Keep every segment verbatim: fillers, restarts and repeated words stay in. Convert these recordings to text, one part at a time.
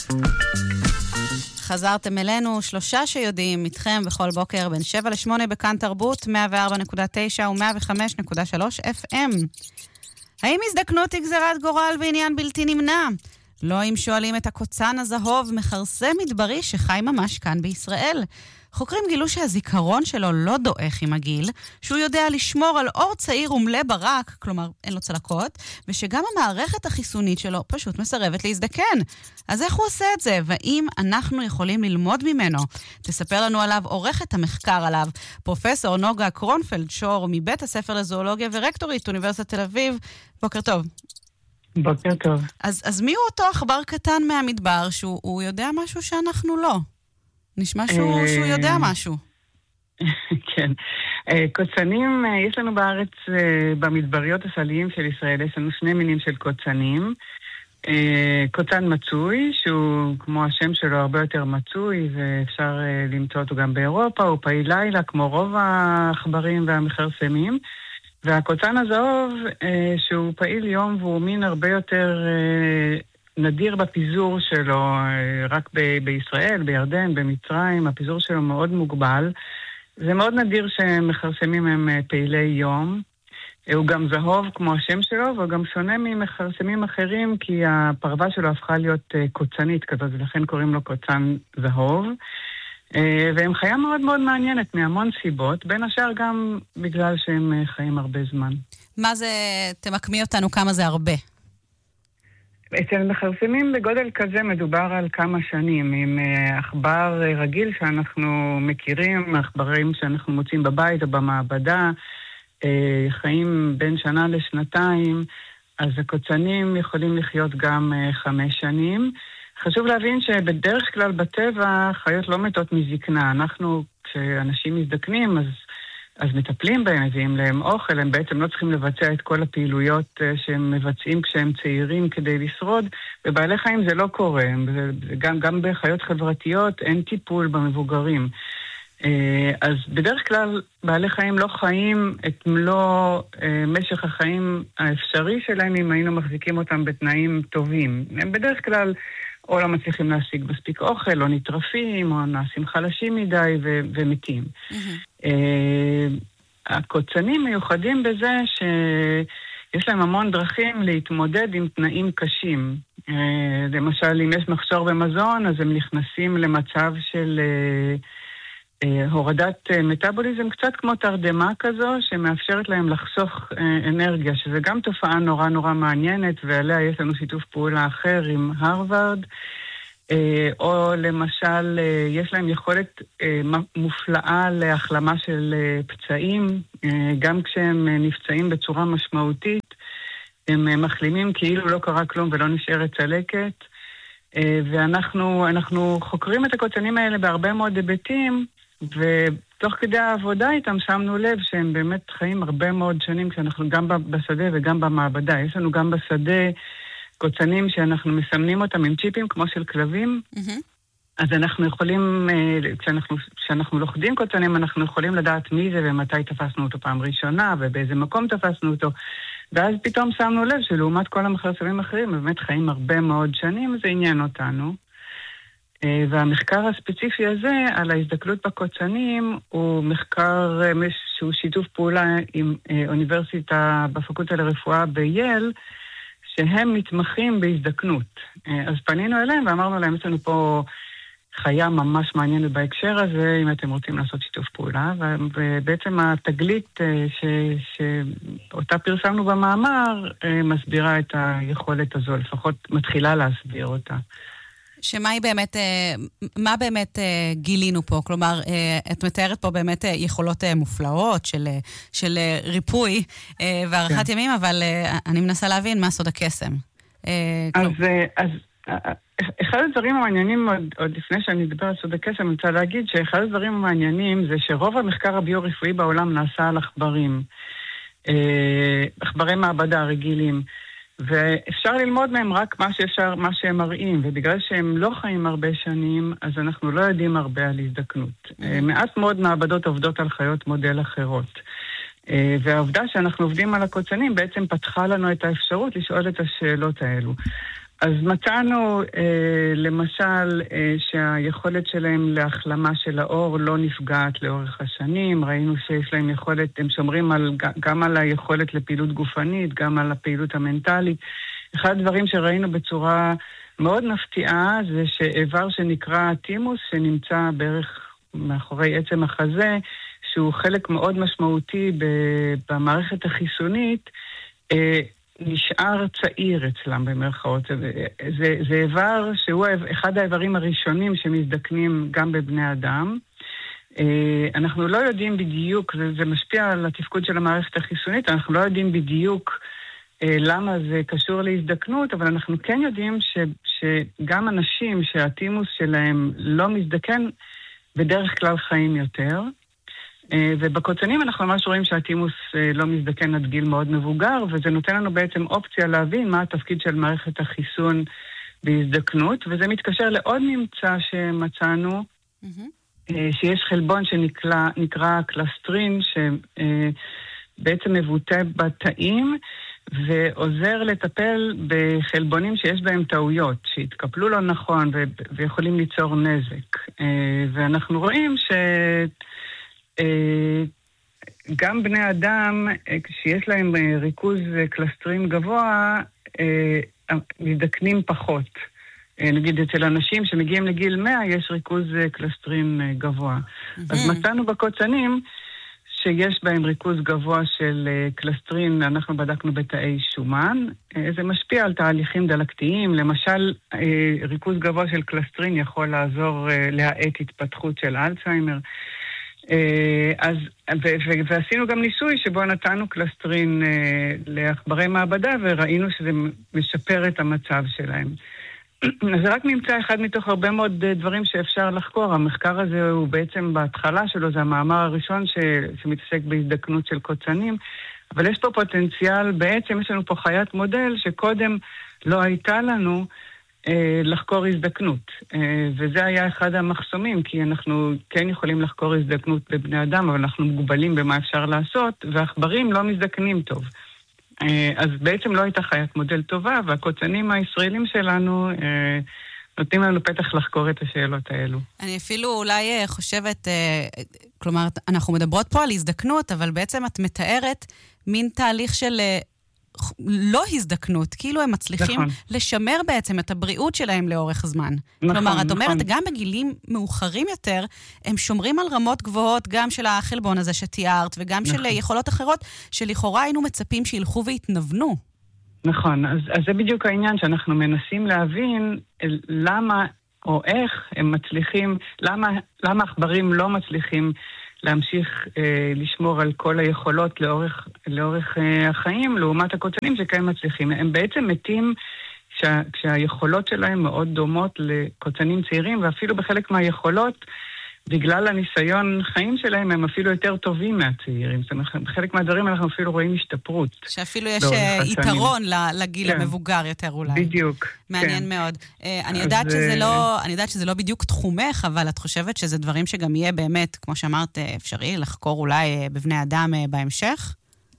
חזרתם אלינו, שלושה שיודעים איתכם בכל בוקר בין שבע לשמונה בכאן תרבות, מאה וארבע נקודה תשע ו-מאה וחמש נקודה שלוש אף אם. האם הזדקנות היא גזירת גורל ועניין בלתי נמנע? לא אם שואלים את הקוצן הזהוב, מחרסה מדברי שחי ממש כאן בישראל. חוקרים גילו שהזיכרון שלו לא דועך עם הגיל, שהוא יודע לשמור על אור צעיר ומלא ברק, כלומר אין לו צלקות, ושגם המערכת החיסונית שלו פשוט מסרבת להזדקן. אז איך הוא עושה את זה? והאם אנחנו יכולים ללמוד ממנו? תספר לנו עליו עורכת המחקר עליו, פרופסור נוגה קרונפלד שור מבית הספר לזואולוגיה ורקטורית אוניברסיטת תל אביב. בוקר טוב. בוקר טוב. אז, אז מי הוא אותו עכבר קטן מהמדבר שהוא יודע משהו שאנחנו לא? נשמע שהוא, שהוא יודע משהו. כן. קוצנים, יש לנו בארץ, במדבריות הסליים של ישראל, יש לנו שני מינים של קוצנים. קוצן מצוי, שהוא כמו השם שלו הרבה יותר מצוי, ואפשר למצוא אותו גם באירופה, הוא פעיל לילה, כמו רוב העכברים והמחרסמים. והקוצן הזהוב, שהוא פעיל יום, והוא מין הרבה יותר נדיר בפיזור שלו, רק ב- בישראל, בירדן, במצרים, הפיזור שלו מאוד מוגבל. זה מאוד נדיר שמחרסמים הם פעילי יום. הוא גם זהוב כמו השם שלו, והוא גם שונה ממחרסמים אחרים, כי הפרווה שלו הפכה להיות קוצנית כזאת, ולכן קוראים לו קוצן זהוב. והם חיה מאוד מאוד מעניינת מהמון סיבות, בין השאר גם בגלל שהם חיים הרבה זמן. מה זה, תמקמי אותנו כמה זה הרבה? אצל מחרסמים בגודל כזה מדובר על כמה שנים, עם עכבר רגיל שאנחנו מכירים, עכברים שאנחנו מוצאים בבית או במעבדה, חיים בין שנה לשנתיים, אז הקוצנים יכולים לחיות גם חמש שנים. חשוב להבין שבדרך כלל בטבע חיות לא מתות מזקנה. אנחנו, כשאנשים מזדקנים, אז, אז מטפלים בהם, מביאים להם אוכל, הם בעצם לא צריכים לבצע את כל הפעילויות שהם מבצעים כשהם צעירים כדי לשרוד. בבעלי חיים זה לא קורה, גם, גם בחיות חברתיות אין טיפול במבוגרים. אז בדרך כלל בעלי חיים לא חיים את מלוא משך החיים האפשרי שלהם אם היינו מחזיקים אותם בתנאים טובים. הם בדרך כלל או לא מצליחים להשיג מספיק אוכל, או נטרפים, או נעשים חלשים מדי ו- ומתים. Mm-hmm. הקוצנים מיוחדים בזה שיש להם המון דרכים להתמודד עם תנאים קשים. למשל, אם יש מחסור במזון, אז הם נכנסים למצב של הורדת מטאבוליזם, קצת כמו תרדמה כזו, שמאפשרת להם לחסוך אנרגיה, שזה גם תופעה נורא נורא מעניינת, ועליה יש לנו שיתוף פעולה אחר עם הרווארד, או למשל, יש להם יכולת מופלאה להחלמה של פצעים, גם כשהם נפצעים בצורה משמעותית, הם מחלימים כאילו לא קרה כלום ולא נשארת צלקת, ואנחנו אנחנו חוקרים את הקוצנים האלה בהרבה מאוד היבטים, ותוך כדי העבודה איתם שמנו לב שהם באמת חיים הרבה מאוד שנים, כשאנחנו גם בשדה וגם במעבדה. יש לנו גם בשדה קוצנים שאנחנו מסמנים אותם עם צ'יפים כמו של כלבים, mm-hmm. אז אנחנו יכולים, כשאנחנו, כשאנחנו לוכדים קוצנים, אנחנו יכולים לדעת מי זה ומתי תפסנו אותו פעם ראשונה ובאיזה מקום תפסנו אותו, ואז פתאום שמנו לב שלעומת כל המחרסמים האחרים, באמת חיים הרבה מאוד שנים, זה עניין אותנו. והמחקר הספציפי הזה על ההזדקנות בקוצנים הוא מחקר שהוא שיתוף פעולה עם אוניברסיטה בפקולטה לרפואה בייל, שהם מתמחים בהזדקנות. אז פנינו אליהם ואמרנו להם, יש לנו פה חיה ממש מעניינת בהקשר הזה, אם אתם רוצים לעשות שיתוף פעולה, ובעצם התגלית ש... שאותה פרסמנו במאמר מסבירה את היכולת הזו, לפחות מתחילה להסביר אותה. שמה היא באמת, מה באמת גילינו פה? כלומר, את מתארת פה באמת יכולות מופלאות של, של ריפוי וערכת כן. ימים, אבל אני מנסה להבין מה סוד הקסם. אז, אז אחד הדברים המעניינים, עוד, עוד לפני שאני אדבר על סוד הקסם, אני רוצה להגיד שאחד הדברים המעניינים זה שרוב המחקר הביו-רפואי בעולם נעשה על עכברים. עכברי מעבדה רגילים. ואפשר ללמוד מהם רק מה שאפשר, מה שהם מראים, ובגלל שהם לא חיים הרבה שנים, אז אנחנו לא יודעים הרבה על הזדקנות. Mm-hmm. מעט מאוד מעבדות עובדות על חיות מודל אחרות. והעובדה שאנחנו עובדים על הקוצנים בעצם פתחה לנו את האפשרות לשאול את השאלות האלו. אז מצאנו אה, למשל אה, שהיכולת שלהם להחלמה של האור לא נפגעת לאורך השנים. ראינו שיש להם יכולת, הם שומרים על, גם על היכולת לפעילות גופנית, גם על הפעילות המנטלית. אחד הדברים שראינו בצורה מאוד מפתיעה זה שאיבר שנקרא טימוס, שנמצא בערך מאחורי עצם החזה, שהוא חלק מאוד משמעותי במערכת החיסונית, אה, נשאר צעיר אצלם במרכאות. זה, זה, זה איבר שהוא אחד האיברים הראשונים שמזדקנים גם בבני אדם. אנחנו לא יודעים בדיוק, זה, זה משפיע על התפקוד של המערכת החיסונית, אנחנו לא יודעים בדיוק למה זה קשור להזדקנות, אבל אנחנו כן יודעים ש, שגם אנשים שהטימוס שלהם לא מזדקן, בדרך כלל חיים יותר. ובקוצנים אנחנו ממש רואים שהטימוס לא מזדקן עד גיל מאוד מבוגר, וזה נותן לנו בעצם אופציה להבין מה התפקיד של מערכת החיסון בהזדקנות, וזה מתקשר לעוד ממצא שמצאנו, mm-hmm. שיש חלבון שנקרא קלסטרין, שבעצם מבוטא בתאים, ועוזר לטפל בחלבונים שיש בהם טעויות, שהתקפלו לא נכון ו- ויכולים ליצור נזק. ואנחנו רואים ש... גם בני אדם, כשיש להם ריכוז קלסטרין גבוה, מזדקנים פחות. נגיד, אצל אנשים שמגיעים לגיל מאה, יש ריכוז קלסטרין גבוה. אז מצאנו בקוצנים שיש בהם ריכוז גבוה של קלסטרין, אנחנו בדקנו בתאי שומן. זה משפיע על תהליכים דלקתיים. למשל, ריכוז גבוה של קלסטרין יכול לעזור להאט התפתחות של אלצהיימר. אז, ו- ו- ועשינו גם ניסוי שבו נתנו קלסטרין לעכברי מעבדה וראינו שזה משפר את המצב שלהם. אז זה רק ממצא אחד מתוך הרבה מאוד דברים שאפשר לחקור. המחקר הזה הוא בעצם בהתחלה שלו, זה המאמר הראשון ש- שמתעסק בהזדקנות של קוצנים, אבל יש פה פוטנציאל, בעצם יש לנו פה חיית מודל שקודם לא הייתה לנו, לחקור הזדקנות, וזה היה אחד המחסומים, כי אנחנו כן יכולים לחקור הזדקנות בבני אדם, אבל אנחנו מוגבלים במה אפשר לעשות, והעכברים לא מזדקנים טוב. אז בעצם לא הייתה חיית מודל טובה, והקוצנים הישראלים שלנו נותנים לנו פתח לחקור את השאלות האלו. אני אפילו אולי חושבת, כלומר, אנחנו מדברות פה על הזדקנות, אבל בעצם את מתארת מין תהליך של לא הזדקנות, כאילו הם מצליחים נכון. לשמר בעצם את הבריאות שלהם לאורך זמן. נכון, כלומר, את אומרת, נכון. גם בגילים מאוחרים יותר, הם שומרים על רמות גבוהות, גם של החלבון הזה שתיארת, וגם נכון. של יכולות אחרות, שלכאורה היינו מצפים שילכו והתנוונו. נכון, אז, אז זה בדיוק העניין שאנחנו מנסים להבין למה או איך הם מצליחים, למה, למה עכברים לא מצליחים להמשיך אה, לשמור על כל היכולות לאורך, לאורך אה, החיים, לעומת הקוצנים שכהם מצליחים. הם בעצם מתים כשה, כשהיכולות שלהם מאוד דומות לקוצנים צעירים, ואפילו בחלק מהיכולות, בגלל הניסיון חיים שלהם, הם אפילו יותר טובים מהצעירים. זאת אומרת, בחלק מהדברים אנחנו אפילו רואים השתפרות. שאפילו יש יתרון לגיל כן. המבוגר יותר אולי. בדיוק. מעניין כן. מאוד. אני יודעת, אז... שזה לא, אני יודעת שזה לא בדיוק תחומך, אבל את חושבת שזה דברים שגם יהיה באמת, כמו שאמרת, אפשרי לחקור אולי בבני אדם בהמשך?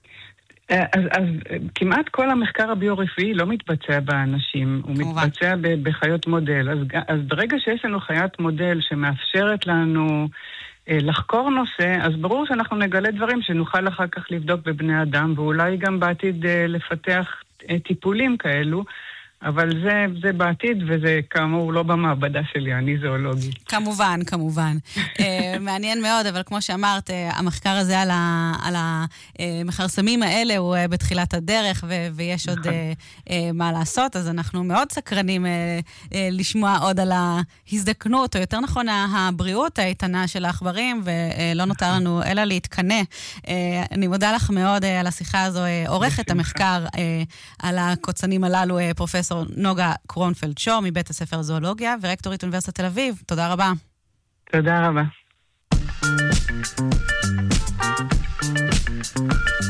אז, אז כמעט כל המחקר הביו-רפואי לא מתבצע באנשים, הוא כמובן. מתבצע ב, בחיות מודל. אז, אז ברגע שיש לנו חיית מודל שמאפשרת לנו אה, לחקור נושא, אז ברור שאנחנו נגלה דברים שנוכל אחר כך לבדוק בבני אדם, ואולי גם בעתיד אה, לפתח אה, טיפולים כאלו, אבל זה, זה בעתיד, וזה כאמור לא במעבדה שלי, אני זואולוגי. כמובן, כמובן. מעניין מאוד, אבל כמו שאמרת, המחקר הזה על, ה, על המחרסמים האלה הוא בתחילת הדרך, ו, ויש עוד מה לעשות, אז אנחנו מאוד סקרנים לשמוע עוד על ההזדקנות, או יותר נכון, הבריאות האיתנה של העכברים, ולא נותר לנו אלא להתקנה. אני מודה לך מאוד על השיחה הזו, עורכת המחקר על הקוצנים הללו, פרופסור נוגה קרונפלד שור מבית הספר זואולוגיה ורקטורית אוניברסיטת תל אביב. תודה רבה. תודה רבה.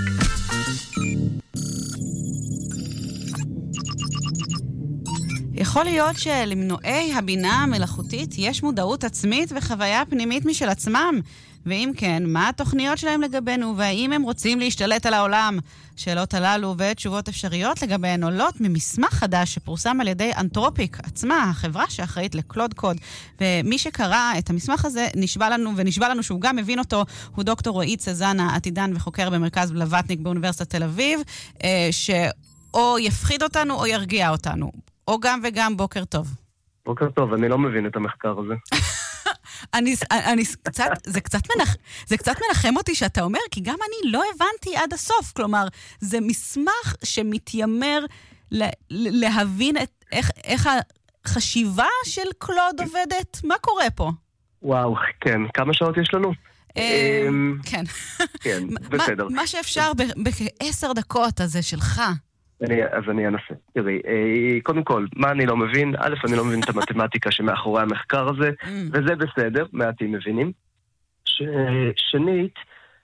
יכול יכול להיות שלמנועי הבינה המלאכותית יש מודעות עצמית וחוויה פנימית משל עצמם? ואם כן, מה התוכניות שלהם לגבינו, והאם הם רוצים להשתלט על העולם? שאלות הללו ותשובות אפשריות לגביהן עולות ממסמך חדש שפורסם על ידי אנתרופיק עצמה, החברה שאחראית לקלוד קוד. ומי שקרא את המסמך הזה נשבע לנו, ונשבע לנו שהוא גם מבין אותו, הוא דוקטור רועי צזנה, עתידן וחוקר במרכז בלווטניק באוניברסיטת תל אביב, שאו יפחיד אותנו או ירגיע אותנו. או גם וגם. בוקר טוב. בוקר טוב, אני לא מבין את המחקר הזה. אני, אני קצת, זה קצת מנח, זה קצת מנחם אותי שאתה אומר, כי גם אני לא הבנתי עד הסוף. כלומר, זה מסמך שמתיימר לה, להבין את, איך, איך החשיבה של קלוד עובדת. מה קורה פה? וואו, כן. כמה שעות יש לנו? כן. כן, בסדר. מה שאפשר בעשר דקות הזה שלך. אני, אז אני אנסה. תראי, קודם כל, מה אני לא מבין? א', אני לא מבין את המתמטיקה שמאחורי המחקר הזה, וזה בסדר, מעטים מבינים. ש, שנית,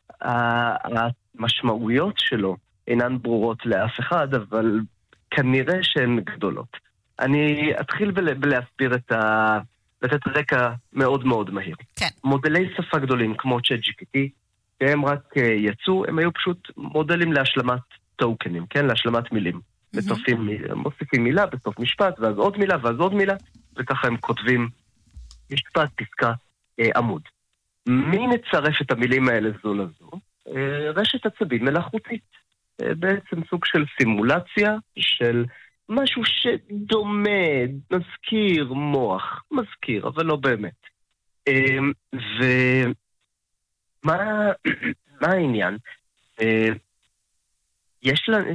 המשמעויות שלו אינן ברורות לאף אחד, אבל כנראה שהן גדולות. אני אתחיל בלהסביר את ה... לתת רקע מאוד מאוד מהיר. כן. מודלי שפה גדולים כמו צ'אט ג'י פי טי, שהם רק יצאו, הם היו פשוט מודלים להשלמת טוקנים, כן? להשלמת מילים. בסופים, מוסיפים מילה, בסוף משפט, ואז עוד מילה, ואז עוד מילה, וככה הם כותבים משפט, פסקה, אה, עמוד. מי מצרף את המילים האלה זו לזו? אה, רשת עצבים מלאכותית. אה, בעצם סוג של סימולציה של משהו שדומה, מזכיר מוח, מזכיר, אבל לא באמת. אה, ומה מה העניין? אה, יש לנו,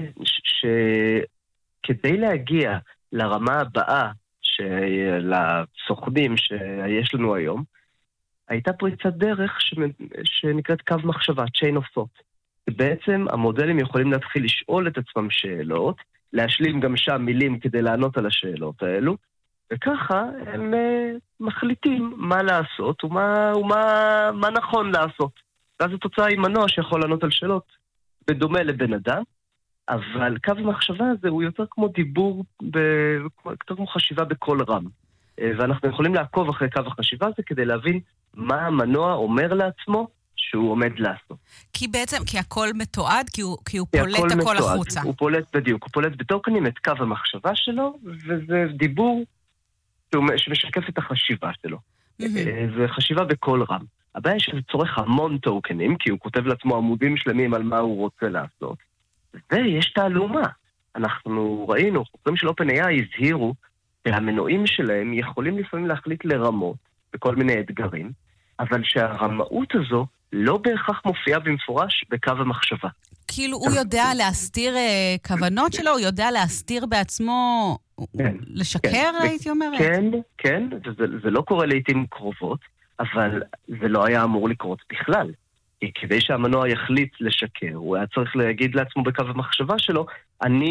שכדי להגיע לרמה הבאה לסוכנים שיש לנו היום, הייתה פריצת דרך שנקראת קו מחשבה, chain of thought. בעצם המודלים יכולים להתחיל לשאול את עצמם שאלות, להשלים גם שם מילים כדי לענות על השאלות האלו, וככה הם מחליטים מה לעשות ומה, ומה, מה נכון לעשות. ואז התוצאה היא מנוע שיכול לענות על שאלות בדומה לבן אדם, אבל קו המחשבה הזה הוא יותר כמו דיבור, ב... יותר כמו חשיבה בכל רם. ואנחנו יכולים לעקוב אחרי קו החשיבה הזה כדי להבין מה המנוע אומר לעצמו שהוא עומד לעשות. כי בעצם, כי הכל מתועד, כי הוא, כי הוא כי פולט הכל, הכל החוצה. הוא פולט בדיוק, הוא פולט בטוקנים את קו המחשבה שלו, וזה דיבור שמשקף את החשיבה שלו. Mm-hmm. זה חשיבה בכל רם. הבעיה שזה צורך המון טוקנים, כי הוא כותב לעצמו עמודים שלמים על מה הוא רוצה לעשות. ויש תעלומה. אנחנו ראינו, חוקרים של OpenAI הזהירו שהמנועים שלהם יכולים לפעמים להחליט לרמות בכל מיני אתגרים, אבל שהרמאות הזו לא בהכרח מופיעה במפורש בקו המחשבה. כאילו הוא יודע להסתיר כוונות שלו, הוא יודע להסתיר בעצמו, כן, לשקר כן, הייתי אומרת? כן, כן, זה, זה לא קורה לעתים קרובות, אבל זה לא היה אמור לקרות בכלל. כי כדי שהמנוע יחליט לשקר, הוא היה צריך להגיד לעצמו בקו המחשבה שלו, אני